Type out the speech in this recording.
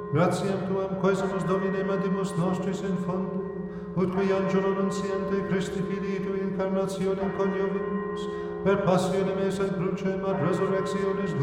Gratiam tuam quesumus Domine mandimus nostris in fondo, ut qui angelo nunciante Christi Filii tui incarnationem coniovimus, per passionem et crucem ad resurrectionis